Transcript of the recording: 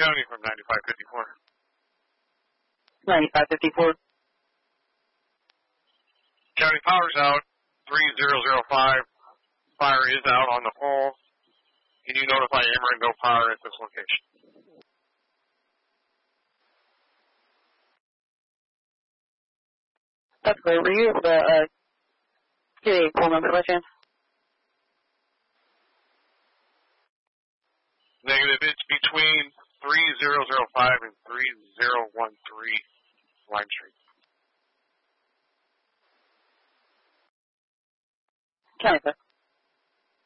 County from 9554. 9554. County power's out. 3005. Fire is out on the pole. Can you notify Ameren no power at this location? That's great. Were you able to get a call number by chance? Negative. It's between 3005 and 3013 Lime Street. County, sir.